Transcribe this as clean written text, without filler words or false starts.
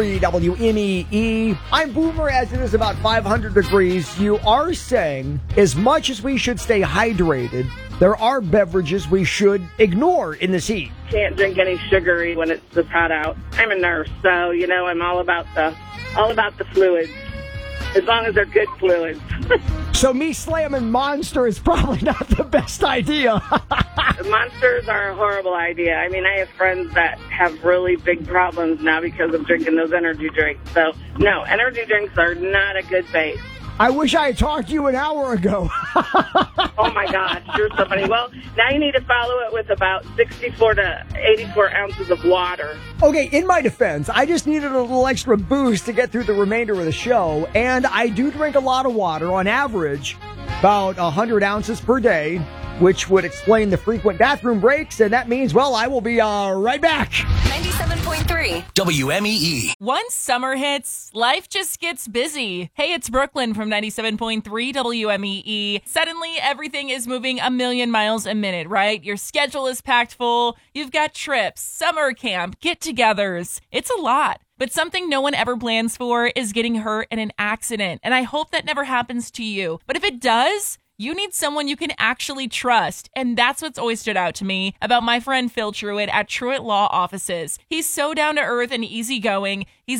WMEE. I'm Boomer as it is about 500 degrees. You are saying as much as we should stay hydrated, there are beverages we should ignore in this heat. Can't drink any sugary when it's this hot out. I'm a nurse, so I'm all about the fluids. As long as they're good fluids. So me slamming Monster is probably not the best idea. Monsters are a horrible idea. I mean, I have friends that have really big problems now because of drinking those energy drinks. So, no, energy drinks are not a good base. I wish I had talked to you an hour ago. Oh, my gosh, you're so funny. Well, now you need to follow it with about 64 to 84 ounces of water. Okay, in my defense, I just needed a little extra boost to get through the remainder of the show, and I do drink a lot of water, on average, about 100 ounces per day, which would explain the frequent bathroom breaks, and that means, well, I will be right back. 97.3 WMEE. Once summer hits, life just gets busy. Hey, it's Brooklyn from 97.3 WMEE. Suddenly, everything is moving a million miles a minute, right? Your schedule is packed full. You've got trips, summer camp, get-togethers. It's a lot. But something no one ever plans for is getting hurt in an accident. And I hope that never happens to you. But if it does, you need someone you can actually trust. And that's what's always stood out to me about my friend Phil Truitt at Truitt Law Offices. He's so down to earth and easygoing. He's